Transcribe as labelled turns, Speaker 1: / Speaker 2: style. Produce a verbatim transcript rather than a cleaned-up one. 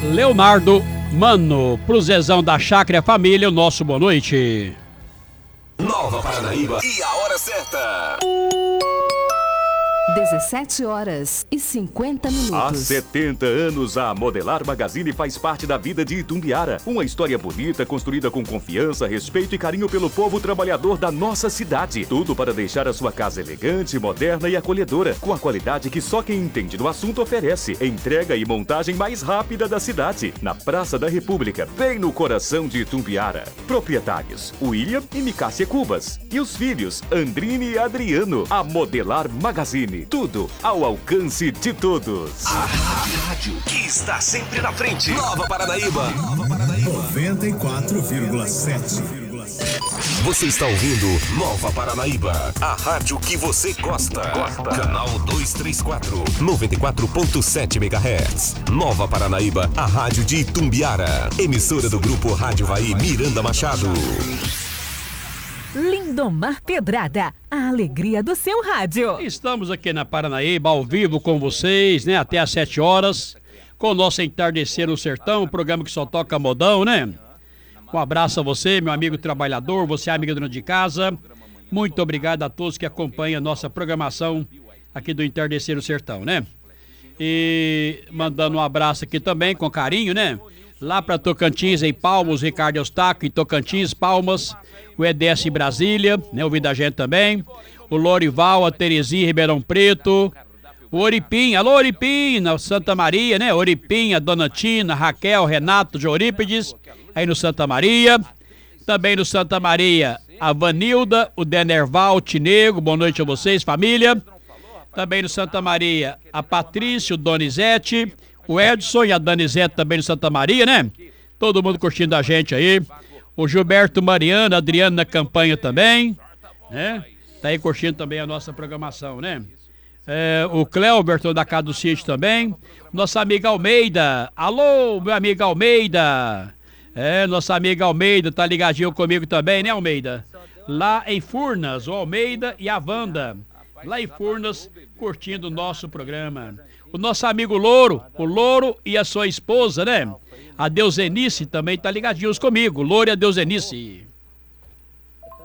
Speaker 1: Leonardo Mano, pro Zezão da Chácara Família, o nosso boa noite.
Speaker 2: Nova Paranaíba e a hora certa.
Speaker 3: dezessete horas e cinquenta minutos.
Speaker 4: Há setenta anos, a Modelar Magazine faz parte da vida de Itumbiara. Uma história bonita, construída com confiança, respeito e carinho pelo povo trabalhador da nossa cidade. Tudo para deixar a sua casa elegante, moderna e acolhedora, com a qualidade que só quem entende do assunto oferece. Entrega e montagem mais rápida da cidade. Na Praça da República, bem no coração de Itumbiara. Proprietários, William e Micácia Cubas. E os filhos, Andrine e Adriano. A Modelar Magazine. Tudo ao alcance de todos.
Speaker 2: A rádio que está sempre na frente. Nova Paranaíba. Nova Paranaíba.
Speaker 5: noventa e quatro vírgula sete.
Speaker 2: Você está ouvindo Nova Paranaíba. A rádio que você gosta. Gosta. Canal duzentos e trinta e quatro. noventa e quatro ponto sete megahertz. Nova Paranaíba. A rádio de Itumbiara. Emissora do grupo Rádio Vai Miranda Machado.
Speaker 6: Lindomar Pedrada, a alegria do seu rádio.
Speaker 1: Estamos aqui na Paranaíba, ao vivo com vocês, né? Até às sete horas, com o nosso Entardecer no Sertão, um programa que só toca modão, né? Um abraço a você, meu amigo trabalhador, você amiga dona de casa. Muito obrigado a todos que acompanham a nossa programação aqui do Entardecer no Sertão, né? E mandando um abraço aqui também, com carinho, né? Lá para Tocantins, em Palmas, Ricardo Eustáquio, em Tocantins, Palmas, o E D S Brasília, né, ouvindo a gente também, o Lorival, a Terezinha, Ribeirão Preto, o Oripim, alô Oripim, na Santa Maria, né, Oripim, a Dona Tina, Raquel, Renato, de Eurípides, aí no Santa Maria, também no Santa Maria, a Vanilda, o Denerval, o Tinego, boa noite a vocês, família, também no Santa Maria, a Patrícia, o Donizete, o Edson e a Danizete também no Santa Maria, né? Todo mundo curtindo a gente aí. O Gilberto Mariano, Adriano na campanha também, né? Tá aí curtindo também a nossa programação, né? É, o Cléoberto da Casa do Sítio também. Nossa amiga Almeida. Alô, meu amigo Almeida. É, nossa amiga Almeida tá ligadinho comigo também, né, Almeida? Lá em Furnas, o Almeida e a Wanda. Lá em Furnas, curtindo o nosso programa. O nosso amigo Louro, o Louro e a sua esposa, né? A Deusenice também tá ligadinhos comigo. Louro e a Deusenice.